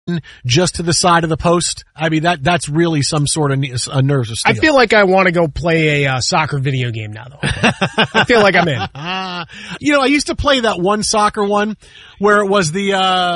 just to the side of the post. I mean, that's really some sort of nerves of steel. I feel like I want to go play a soccer video game now, though. I feel like I'm in. I used to play that one soccer one where it was the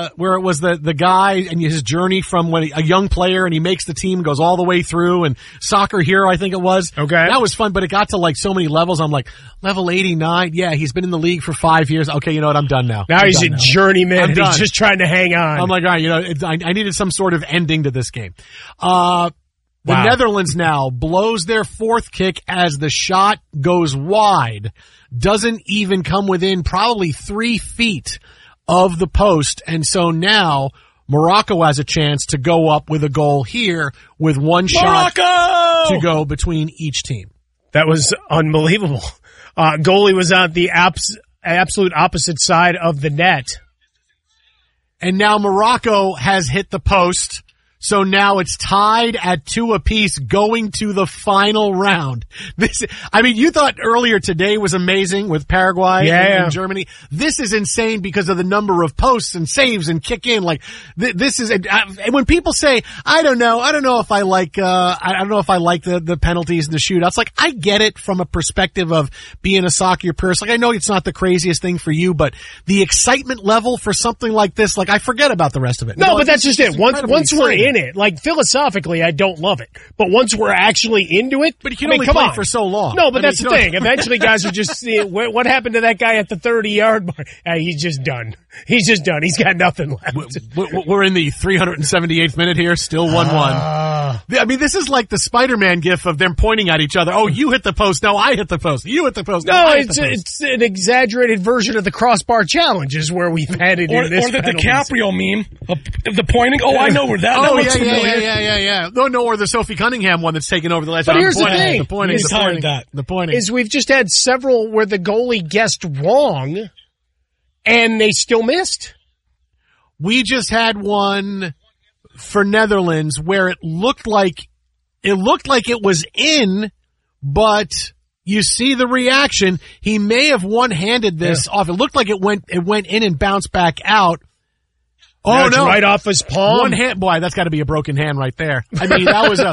guy and his journey from when a young player and he makes the team, goes all the way through, and Soccer Hero, I think it was. Okay. That was fun, but it got to like so many levels. I'm like, level 89. Yeah, he's been in the league for 5 years. Okay, you know what? I'm done now. Now he's a journeyman and he's just trying to hang on. I'm like, all right, I needed some sort of ending to this game. The Netherlands now blows their fourth kick as the shot goes wide. Doesn't even come within probably 3 feet of the post. And so now Morocco has a chance to go up with a goal here with one shot to go between each team. That was unbelievable. Goalie was on the absolute opposite side of the net. And now Morocco has hit the post. So now it's tied at 2 apiece going to the final round. You thought earlier today was amazing with Paraguay and Germany. This is insane because of the number of posts and saves and kick in. Like this is, when people say, I don't know if I like the penalties and the shootouts. Like I get it from a perspective of being a soccer person. Like I know it's not the craziest thing for you, but the excitement level for something like this, like I forget about the rest of it. No, but that's just it. Once we're in it, like philosophically, I don't love it, but once we're actually into it, but you can only play for so long. No, but that's the thing. Eventually, guys are just what happened to that guy at the 30-yard mark? He's just done. He's just done. He's got nothing left. We're in the 378th minute here, still 1-1. I mean, this is like the Spider-Man gif of them pointing at each other. Oh, you hit the post. No, I hit the post. You hit the post. No, it's an exaggerated version of the crossbar challenge is where we've had it in this. Or the DiCaprio meme of the pointing. Oh, I know where that looks familiar. Yeah. No, or the Sophie Cunningham one that's taken over the last. But here's the thing. The pointing is we've just had several where the goalie guessed wrong and they still missed. We just had one for Netherlands where it looked like it was in, but you see the reaction. He may have one-handed this off. It looked like it went in and bounced back out. Oh no! Right off his palm. One hand, boy, that's got to be a broken hand right there. I mean, that was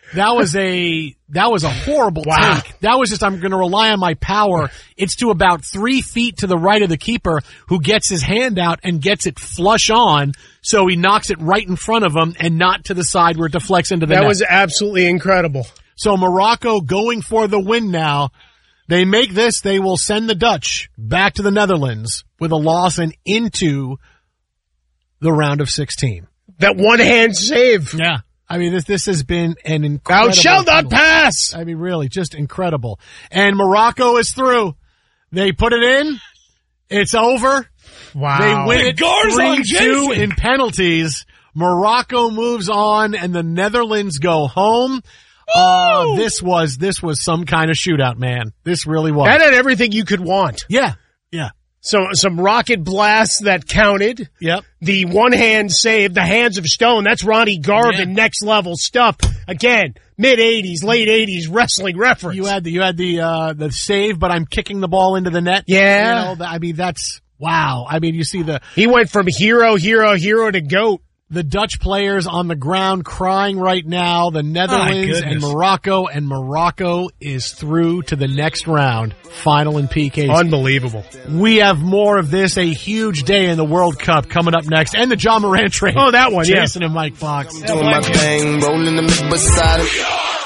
a horrible take. That was just, I'm going to rely on my power. It's to about 3 feet to the right of the keeper who gets his hand out and gets it flush on. So he knocks it right in front of him and not to the side where it deflects into the net. That was absolutely incredible. So Morocco going for the win now. They make this, they will send the Dutch back to the Netherlands with a loss and into the round of 16. That one-hand save. Yeah. I mean, this has been an incredible. Thou shalt not pass! I mean, really, just incredible. And Morocco is through. They put it in. It's over. Wow. They win it 3-2 in penalties. Morocco moves on, and the Netherlands go home. This was some kind of shootout, man. This really was. That had everything you could want. Yeah. So some rocket blasts that counted. Yep. The one-hand save, the hands of stone. That's Ronnie Garvin, next level stuff. Again, mid-'80s, late '80s wrestling reference. You had the save, but I'm kicking the ball into the net. Yeah. I mean, that's wow. I mean, you see he went from hero to GOAT. The Dutch players on the ground crying right now. The Netherlands and Morocco is through to the next round. Final in PKs. Unbelievable. We have more of this. A huge day in the World Cup coming up next. And the John Moran trade. Oh, that one, Jason and Mike Fox. Doing my thing, rolling the mid beside him.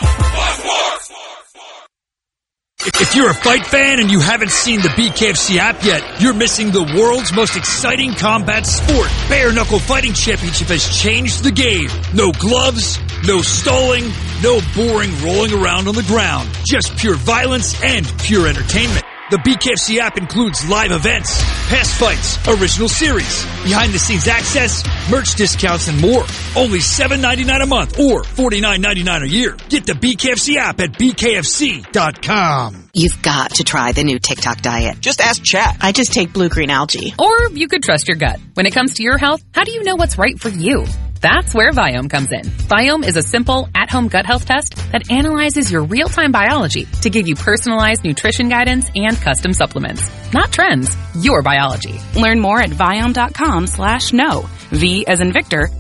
If you're a fight fan and you haven't seen the BKFC app yet, you're missing the world's most exciting combat sport. Bare Knuckle Fighting Championship has changed the game. No gloves, no stalling, no boring rolling around on the ground. Just pure violence and pure entertainment. The BKFC app includes live events, past fights, original series, behind-the-scenes access, merch discounts, and more. Only $7.99 a month or $49.99 a year. Get the BKFC app at bkfc.com. You've got to try the new TikTok diet. Just ask Chat. I just take blue-green algae. Or you could trust your gut. When it comes to your health, how do you know what's right for you? That's where Viome comes in. Viome is a simple, at-home gut health test that analyzes your real-time biology to give you personalized nutrition guidance and custom supplements. Not trends, your biology. Learn more at Viome.com/know. V as in Victor,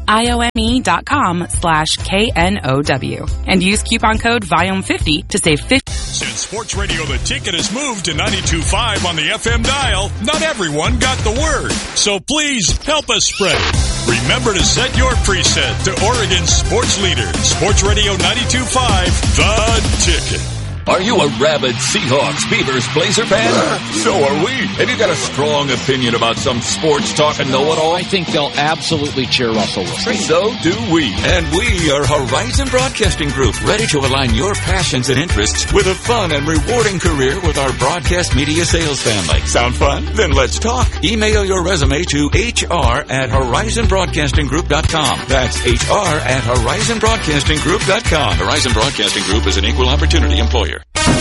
IOME.com/KNOW. And use coupon code VIOM50 to save 50. Since Sports Radio The Ticket has moved to 92.5 on the FM dial, not everyone got the word. So please help us spread it. Remember to set your preset to Oregon's sports leader, Sports Radio 92.5, The Ticket. Are you a rabid Seahawks, Beavers, Blazer fan? So are we. Have you got a strong opinion about some sports talk and know-it-all? I think they'll absolutely cheer Russell Wilson. So do we. And we are Horizon Broadcasting Group, ready to align your passions and interests with a fun and rewarding career with our broadcast media sales family. Sound fun? Then let's talk. Email your resume to hr@horizonbroadcastinggroup.com. That's hr@horizonbroadcastinggroup.com. Horizon Broadcasting Group is an equal opportunity employer.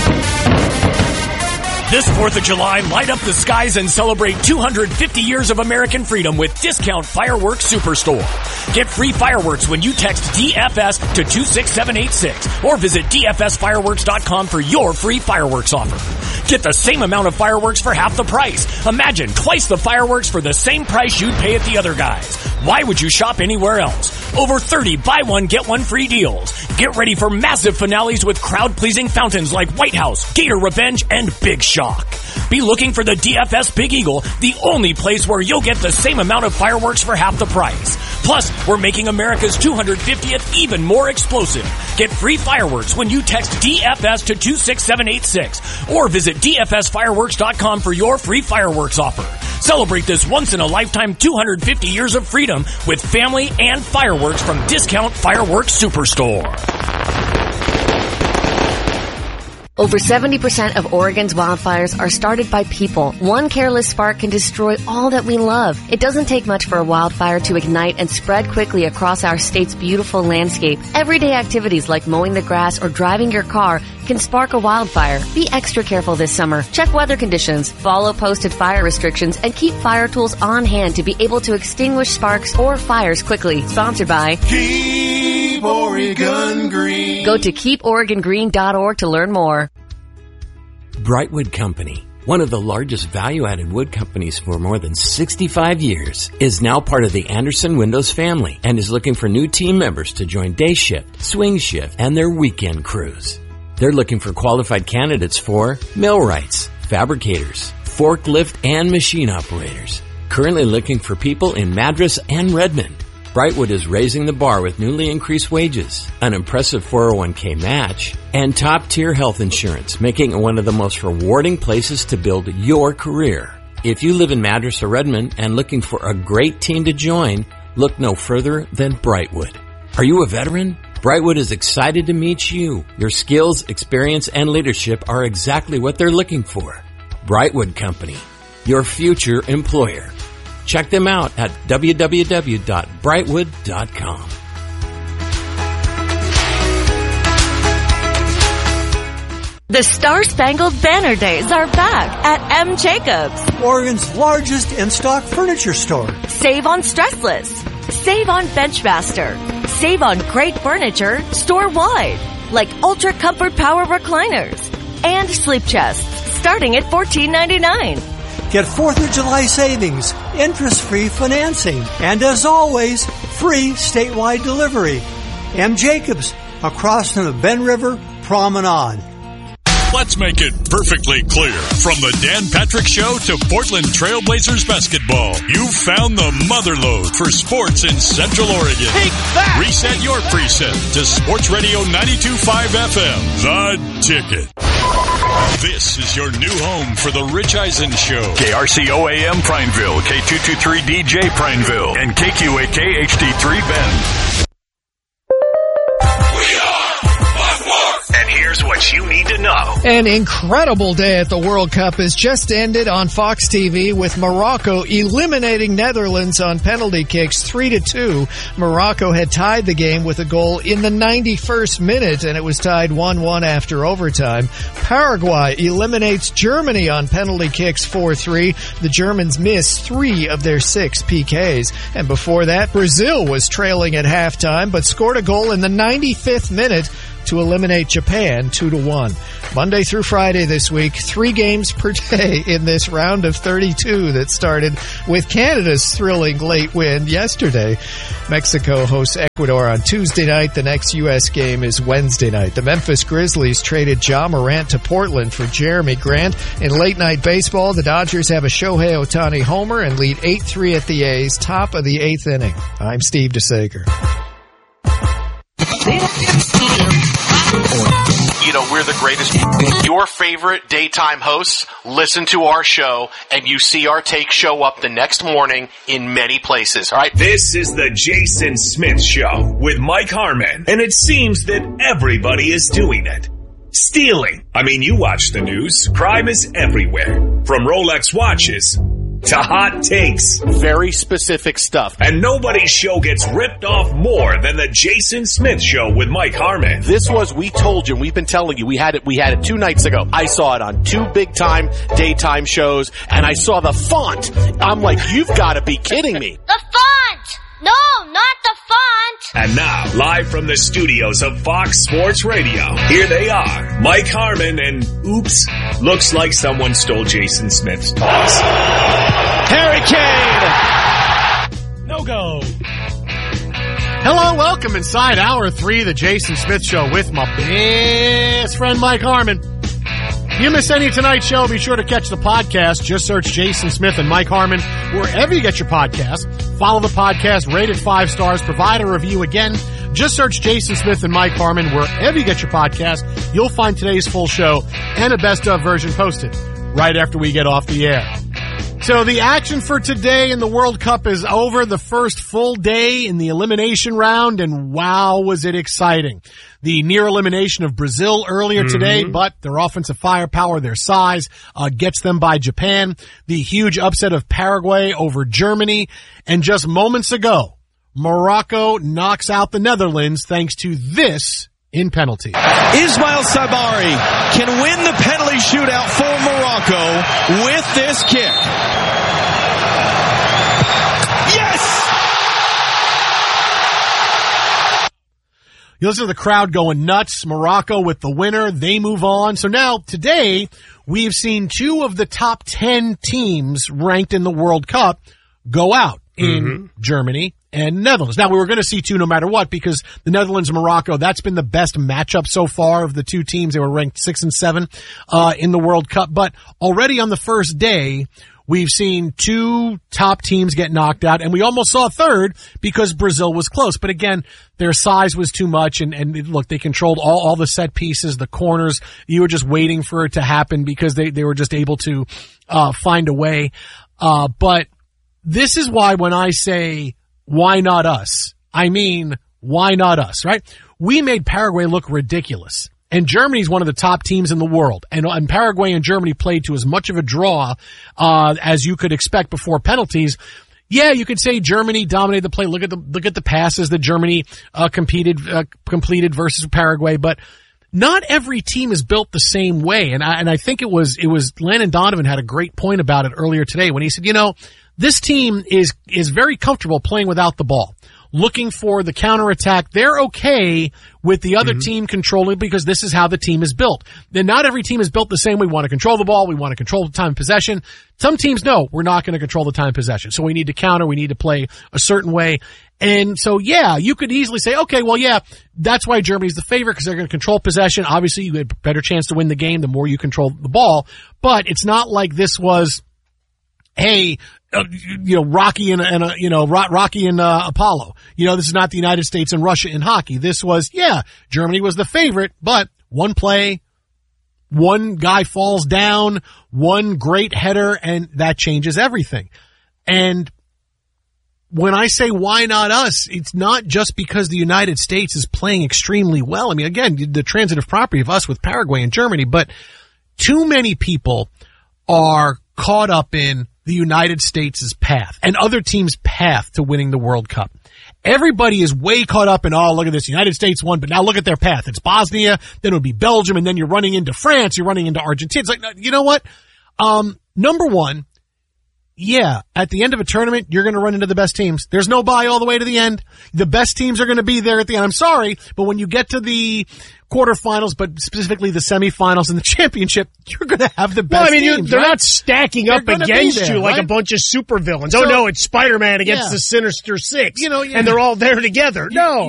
This 4th of July, light up the skies and celebrate 250 years of American freedom with Discount Fireworks Superstore. Get free fireworks when you text DFS to 26786 or visit dfsfireworks.com for your free fireworks offer. Get the same amount of fireworks for half the price. Imagine twice the fireworks for the same price you'd pay at the other guys. Why would you shop anywhere else? Over 30 buy one, get one free deals. Get ready for massive finales with crowd-pleasing fountains like White House, Gator Revenge, and Big Shock. Be looking for the DFS Big Eagle, the only place where you'll get the same amount of fireworks for half the price. Plus, we're making America's 250th even more explosive. Get free fireworks when you text DFS to 26786 or visit dfsfireworks.com for your free fireworks offer. Celebrate this once-in-a-lifetime 250 years of freedom with family and fireworks from Discount Fireworks Superstore. Over 70% of Oregon's wildfires are started by people. One careless spark can destroy all that we love. It doesn't take much for a wildfire to ignite and spread quickly across our state's beautiful landscape. Everyday activities like mowing the grass or driving your car can spark a wildfire. Be extra careful this summer. Check weather conditions, follow posted fire restrictions, and keep fire tools on hand to be able to extinguish sparks or fires quickly. Sponsored by Keep Oregon Green. Go to keeporegongreen.org to learn more. Brightwood Company, one of the largest value-added wood companies for more than 65 years, is now part of the Anderson Windows family and is looking for new team members to join day shift, swing shift, and their weekend crews. They're looking for qualified candidates for millwrights, fabricators, forklift, and machine operators. Currently looking for people in Madras and Redmond. Brightwood is raising the bar with newly increased wages, an impressive 401k match, and top-tier health insurance, making it one of the most rewarding places to build your career. If you live in Madras or Redmond and looking for a great team to join, look no further than Brightwood. Are you a veteran? Brightwood is excited to meet you. Your skills, experience, and leadership are exactly what they're looking for. Brightwood Company, your future employer. Check them out at www.brightwood.com. The Star-Spangled Banner Days are back at M. Jacobs, Oregon's largest in-stock furniture store. Save on Stressless, save on Benchmaster, save on great furniture store-wide, like Ultra Comfort Power Recliners and Sleep Chests, starting at $14.99. Get 4th of July savings, interest-free financing, and as always, free statewide delivery. M. Jacobs, across from the Ben River Promenade. Let's make it perfectly clear. From the Dan Patrick Show to Portland Trailblazers basketball, you've found the motherlode for sports in Central Oregon. Take that! Reset your preset to Sports Radio 92.5 FM, The Ticket. This is your new home for the Rich Eisen Show. KRCO-AM Prineville, K223DJ Prineville, and KQAK HD3 Bend. And here's what you need to know. An incredible day at the World Cup has just ended on Fox TV with Morocco eliminating Netherlands on penalty kicks 3-2. Morocco had tied the game with a goal in the 91st minute, and it was tied 1-1 after overtime. Paraguay eliminates Germany on penalty kicks 4-3. The Germans missed 3 of their 6 PKs. And before that, Brazil was trailing at halftime, but scored a goal in the 95th minute to eliminate Japan 2-1. Monday through Friday this week, 3 games per day in this round of 32 that started with Canada's thrilling late win yesterday. Mexico hosts Ecuador on Tuesday night. The next U.S. game is Wednesday night. The Memphis Grizzlies traded Ja Morant to Portland for Jeremy Grant. In late-night baseball, the Dodgers have a Shohei Ohtani homer and lead 8-3 at the A's, top of the 8th inning. I'm Steve DeSager. You know, we're the greatest. Your favorite daytime hosts listen to our show, and you see our take show up the next morning in many places. All right. This is the Jason Smith Show with Mike Harmon, and it seems that everybody is doing it. Stealing. I mean, you watch the news. Crime is everywhere. From Rolex watches to hot takes. Very specific stuff. And nobody's show gets ripped off more than the Jason Smith Show with Mike Harmon. This was, we told you, we've been telling you, we had it 2 nights ago. I saw it on 2 big time daytime shows, and I saw the font. I'm like, you've got to be kidding me. The font! No, not the font! And now, live from the studios of Fox Sports Radio, here they are, Mike Harmon and, oops, looks like someone stole Jason Smith's toss. Harry Kane! No go. Hello, welcome inside Hour 3, the Jason Smith Show with my best friend Mike Harmon. If you miss any of tonight's show, be sure to catch the podcast. Just search Jason Smith and Mike Harmon wherever you get your podcast. Follow the podcast, rate it 5 stars, provide a review. Again, just search Jason Smith and Mike Harmon wherever you get your podcast. You'll find today's full show and a best of version posted right after we get off the air. So the action for today in the World Cup is over. The first full day in the elimination round, and wow, was it exciting. The near elimination of Brazil earlier today, but their offensive firepower, their size, gets them by Japan. The huge upset of Paraguay over Germany. And just moments ago, Morocco knocks out the Netherlands thanks to this in penalty. Ismail Sabari can win the penalty shootout for Morocco with this kick. Yes! You listen to the crowd going nuts. Morocco with the winner. They move on. So now, today, we've seen 2 of the top 10 teams ranked in the World Cup go out in Germany and Netherlands. Now, we were going to see 2 no matter what because the Netherlands and Morocco, that's been the best matchup so far of the 2 teams. They were ranked 6 and 7 in the World Cup. But already on the first day, we've seen 2 top teams get knocked out, and we almost saw a third because Brazil was close. But again, their size was too much, and look, they controlled all the set pieces, the corners. You were just waiting for it to happen because they were just able to find a way. But this is why when I say, why not us? I mean, why not us, right? We made Paraguay look ridiculous. And Germany's one of the top teams in the world. And Paraguay and Germany played to as much of a draw as you could expect before penalties. Yeah, you could say Germany dominated the play. Look at the passes that Germany completed versus Paraguay, but not every team is built the same way. And I think it was Landon Donovan had a great point about it earlier today when he said, this team is very comfortable playing without the ball, looking for the counterattack. They're okay with the other team controlling because this is how the team is built. Then not every team is built the same. We want to control the ball. We want to control the time of possession. Some teams know we're not going to control the time of possession. So we need to counter. We need to play a certain way. And so, yeah, you could easily say, okay, well, yeah, that's why Germany's the favorite because they're going to control possession. Obviously, you have a better chance to win the game the more you control the ball. But it's not like this was, hey, Rocky and Apollo. This is not the United States and Russia in hockey. This was, Germany was the favorite, but one play, one guy falls down, one great header, and that changes everything. And when I say why not us, it's not just because the United States is playing extremely well. I mean, again, the transitive property of us with Paraguay and Germany, but too many people are caught up in the United States' path and other teams' path to winning the World Cup. Everybody is way caught up in, oh, look at this, United States won, but now look at their path. It's Bosnia, then it would be Belgium, and then you're running into France, you're running into Argentina. It's like, you know what? Number one, yeah, at the end of a tournament, you're going to run into the best teams. There's no bye all the way to the end. The best teams are going to be there at the end. I'm sorry, but when you get to the quarterfinals, but specifically the semifinals and the championship, you're going to have the best teams. They're right? not stacking up against you like a bunch of supervillains. So, no, it's Spider-Man against the Sinister Six. And they're all there together. No.